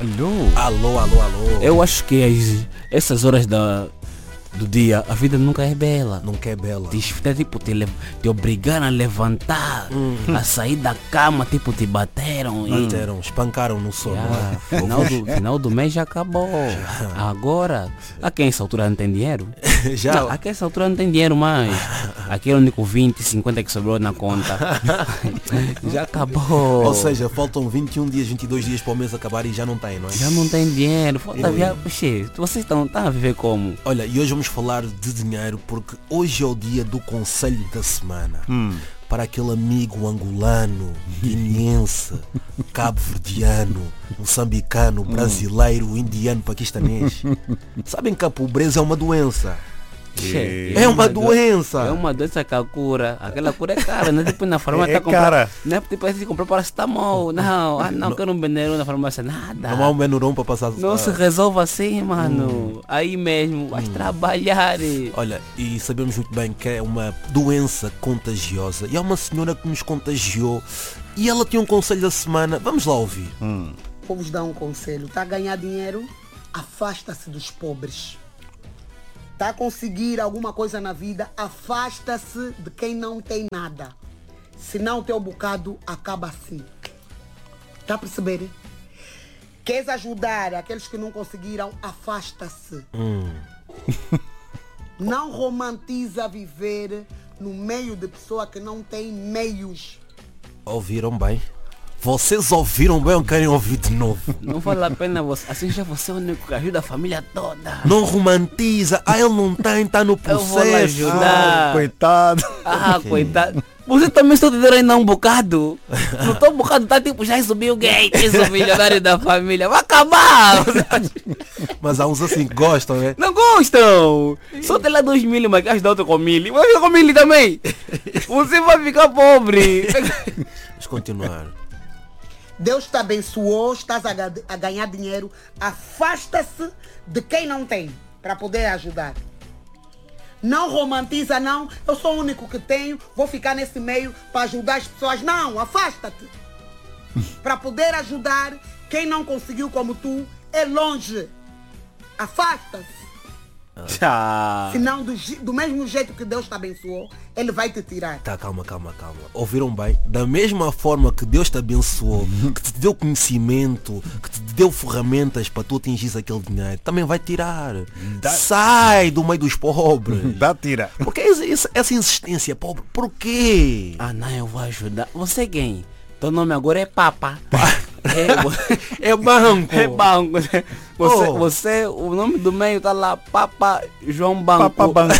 Alô? Alô, alô, alô. Eu acho que essas horas do dia a vida nunca é bela. Nunca é bela. Tipo, te obrigaram a levantar, a sair da cama, tipo, te bateram. Bateram, espancaram no sono. Final do mês já acabou. Agora, a quem essa altura não tem dinheiro? Já. A quem essa altura não tem dinheiro mais. Aquele único 20, 50 que sobrou na conta. Já acabou. Ou seja, faltam 21 dias, 22 dias para o mês acabar e já não tem, não é? Já não tem dinheiro. Vocês estão a viver como? Olha, e hoje vamos falar de dinheiro porque hoje é o dia do conselho da semana. Para aquele amigo angolano, guineense, cabo-verdiano, moçambicano, brasileiro, indiano, paquistanês. Sabem que a pobreza é uma doença. É uma doença. É uma doença que a cura. Aquela cura é cara, não é tipo na farmácia. Cara. Não é tipo assim comprar paracetamol. Não quero um Benuron na farmácia, nada. Não há um Benuron para passar. Não se resolve assim, mano. Aí mesmo, vais trabalhar. Olha, e sabemos muito bem que é uma doença contagiosa. E há uma senhora que nos contagiou e ela tinha um conselho da semana. Vamos lá ouvir. Vou-vos dar um conselho. Está a ganhar dinheiro? Afasta-se dos pobres. Está a conseguir alguma coisa na vida? Afasta-se de quem não tem nada. Senão o teu bocado acaba assim. Está a perceber? Queres ajudar aqueles que não conseguiram? Afasta-se. Não romantiza viver no meio de pessoa que não tem meios. Ouviram bem? Vocês ouviram bem ou querem ouvir de novo? Não vale a pena você. Assim já você é o único que ajuda a família toda. Não romantiza. Ele não tem, está no Eu vou lhe processo. ajudar. Coitado. Coitado. Você também está te ainda um bocado. Não estou um bocado, tá tipo, já subiu o Gates, o milionário da família. Vai acabar. Mas há uns assim que gostam, né? Não gostam. Só tem lá 2 mil, mas gasta outro com 1000. Vai ficar com 1000 também. Você vai ficar pobre. Vamos continuar. Deus te abençoou, estás a ganhar dinheiro. Afasta-se de quem não tem para poder ajudar. Não romantiza, não. Eu sou o único que tenho, vou ficar nesse meio para ajudar as pessoas. Não, afasta-te. Para poder ajudar quem não conseguiu como tu, é longe. Afasta-se. Senão, do mesmo jeito que Deus te abençoou, Ele vai te tirar. Tá, calma. Ouviram bem? Da mesma forma que Deus te abençoou, que te deu conhecimento, que te deu ferramentas para tu atingires aquele dinheiro, também vai tirar. Sai do meio dos pobres. Tira. Por que essa insistência, pobre? Por quê? Não, eu vou ajudar. Você quem? Teu nome agora é Papa. É banco. É banco. Você, o nome do meio tá lá, Papa João Banco. Papa Banco.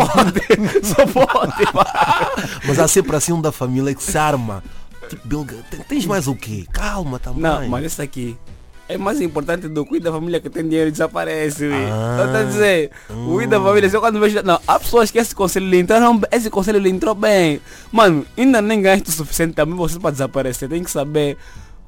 Só pode. Mas há sempre assim um da família que se arma. Tipo, Bilga, tens mais o quê? Calma também. Não, mas esse aqui é mais importante do que o da família que tem dinheiro e desaparece. Então, a dizer, o da família, eu quando vejo. Não, há pessoas que esse conselho lhe entrou bem. Mano, ainda nem ganhaste o suficiente também você para desaparecer. Tem que saber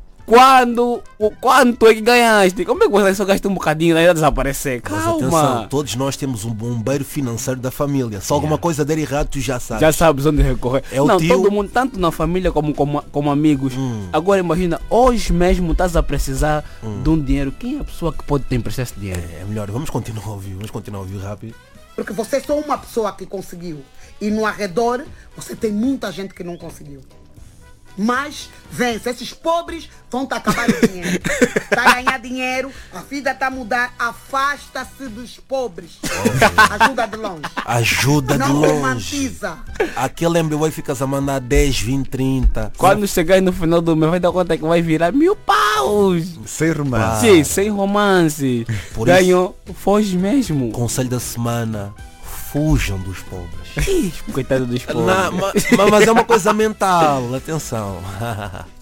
o quanto é que ganhaste. Como é que você só gasta um bocadinho e vai desaparecer? Mas Calma. atenção, todos nós temos um bombeiro financeiro da família. Se alguma coisa der errado, tu já sabes. Já sabes onde recorrer. É o não, tio. todo mundo, tanto na família como amigos. Agora imagina, hoje mesmo estás a precisar de um dinheiro. Quem é a pessoa que pode te emprestar esse dinheiro? É melhor, vamos continuar a ouvir rápido. Porque você é só uma pessoa que conseguiu. E no arredor, você tem muita gente que não conseguiu. Mas, vence, esses pobres vão te acabar o dinheiro. Está a ganhar dinheiro, a vida está a mudar. Afasta-se dos pobres. Ajuda de longe. Ajuda de Não longe. romantiza. Aquele MBA ficas a mandar 10, 20, 30. Quando chegar no final do mês vai dar conta que vai virar 1000 paus. Sem romance. Sim, sem romance. Por Ganhou, foge mesmo. Conselho da semana. Fujam dos pobres. Ih, coitado dos pobres. Mas é uma coisa mental, atenção.